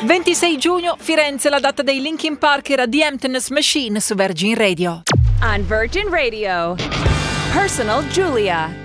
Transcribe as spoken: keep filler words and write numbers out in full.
ventisei giugno, Firenze, la data dei Linkin Park era The Emptiness Machine su Virgin Radio. On Virgin Radio, Personal Giulia.